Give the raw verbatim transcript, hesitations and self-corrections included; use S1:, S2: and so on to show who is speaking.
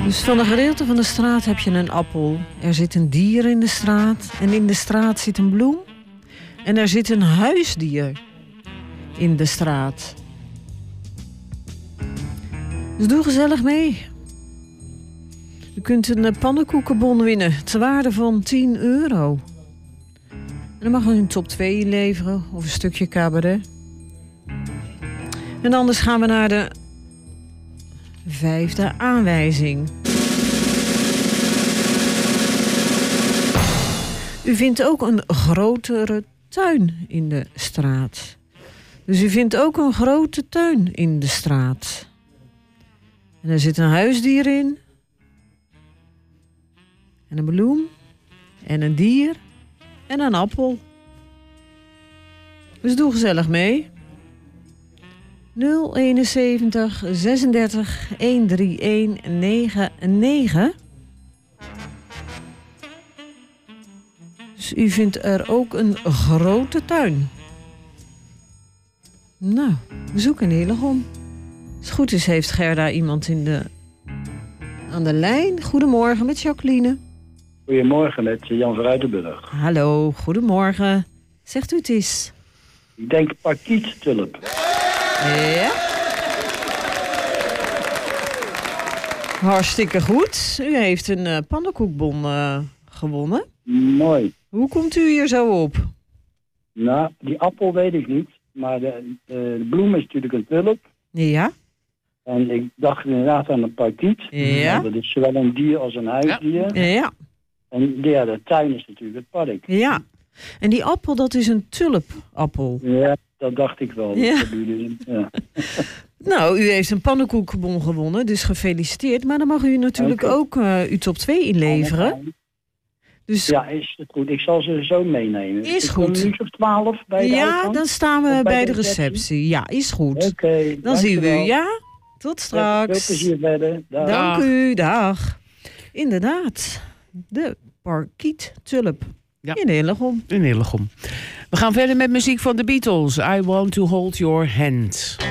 S1: Dus van een gedeelte van de straat heb je een appel. Er zit een dier in de straat. En in de straat zit een bloem. En er zit een huisdier in de straat. Dus doe gezellig mee. U kunt een pannenkoekenbon winnen. Ter waarde van tien euro. En dan mag u een top twee inleveren. Of een stukje cabaret. En anders gaan we naar de vijfde aanwijzing. U vindt ook een grotere tuin in de straat. Dus u vindt ook een grote tuin in de straat. En er zit een huisdier in. En een bloem. En een dier. En een appel. Dus doe gezellig mee. nul eenenzeventig zesendertig honderdeenendertig negenennegentig. Dus u vindt er ook een grote tuin. Nou, we zoeken in Hillegom. Als het goed is, heeft Gerda iemand in de, aan de lijn. Goedemorgen met Jacqueline.
S2: Goedemorgen met Jan van Ruitenburg.
S1: Hallo, goedemorgen. Zegt u het eens?
S2: Ik denk parkiettulp.
S1: Ja. Hartstikke goed. U heeft een uh, pannenkoekbon uh, gewonnen.
S2: Mooi.
S1: Hoe komt u hier zo op?
S2: Nou, die appel weet ik niet. Maar de, de bloem is natuurlijk een tulp.
S1: Ja.
S2: En ik dacht inderdaad aan een parkiet.
S1: Ja.
S2: Dat is zowel een dier als een huisdier.
S1: Ja.
S2: En ja, de tuin is natuurlijk het park.
S1: Ja. En die appel, dat is een tulpappel.
S2: Ja, dat dacht ik wel.
S1: Ja.
S2: Dat jullie, ja.
S1: Nou, u heeft een pannenkoekbon gewonnen, dus gefeliciteerd. Maar dan mag u natuurlijk okay. ook uh, uw top twee inleveren. Dus...
S2: Ja, is het goed. Ik zal ze zo meenemen.
S1: Is
S2: ik
S1: goed.
S2: Een of twaalf bij de
S1: Ja,
S2: uitgang?
S1: dan staan we bij, bij de, de receptie. receptie. Ja, is goed.
S2: Oké. Okay,
S1: dan zien we u. Ja, tot straks.
S2: Veel plezier verder. Dag.
S1: Dank u, dag. Inderdaad, de parkiettulp. Ja. In Hillegom.
S3: In Hillegom. We gaan verder met muziek van de Beatles. I Want to Hold Your Hand.